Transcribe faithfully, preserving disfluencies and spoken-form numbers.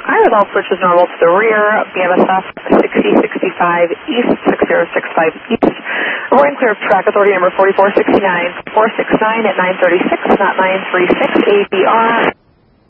Iris all switches normal to the rear, B M S F sixty sixty-five East, six zero six five East. We're in clear of track authority number forty-four sixty-nine, four six nine at nine thirty-six, not nine three six, A B R.